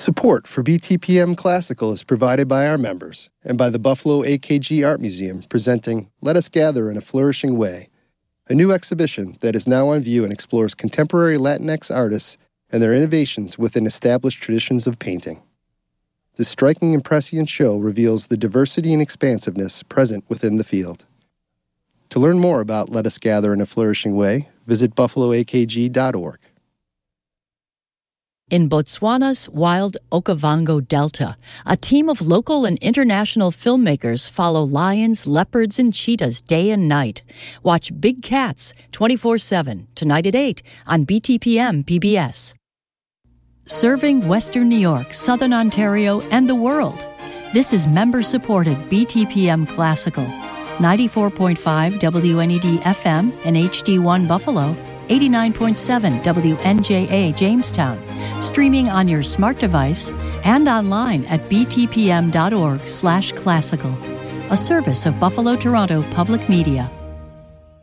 Support for BTPM Classical is provided by our members and by the Buffalo AKG Art Museum presenting Let Us Gather in a Flourishing Way, a new exhibition that is now on view and explores contemporary Latinx artists and their innovations within established traditions of painting. This striking and prescient show reveals the diversity and expansiveness present within the field. To learn more about Let Us Gather in a Flourishing Way, visit buffaloakg.org. In Botswana's wild Okavango Delta, a team of local and international filmmakers follow lions, leopards, and cheetahs day and night. Watch Big Cats 24/7, tonight at 8 on BTPM PBS. Serving Western New York, Southern Ontario, and the world. This is member-supported BTPM Classical. 94.5 WNED FM and HD1 Buffalo, 89.7 WNJA Jamestown, streaming on your smart device and online at btpm.org/classical, a service of Buffalo Toronto Public Media.